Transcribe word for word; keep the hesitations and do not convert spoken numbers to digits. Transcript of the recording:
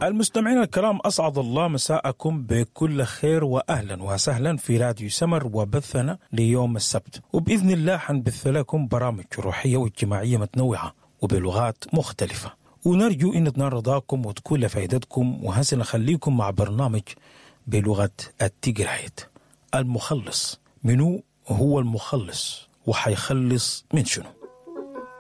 المستمعين الكرام، أسعد الله مساءكم بكل خير وأهلا وسهلا في راديو سمر وبثنا ليوم السبت، وبإذن الله حنبث لكم برامج روحية واجتماعية متنوعة وبلغات مختلفة، ونرجو أن تنال رضاكم وتكون لفائدتكم، وهسه نخليكم مع برنامج بلغة التقرايت. المخلص، منو هو المخلص وحيخلص من شنو؟